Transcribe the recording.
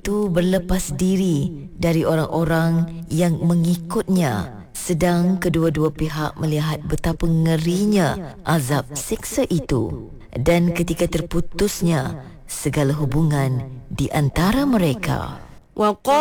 itu berlepas diri dari orang-orang yang mengikutnya, sedang kedua-dua pihak melihat betapa ngerinya azab siksa itu. Dan ketika terputusnya segala hubungan di antara mereka,